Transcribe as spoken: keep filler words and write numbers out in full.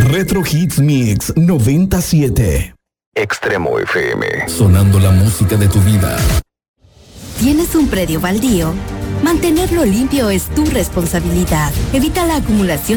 Retro Hits Mix noventa y siete. Extremo F M. Sonando la música de tu vida. ¿Tienes un predio baldío? Mantenerlo limpio es tu responsabilidad. Evita la acumulación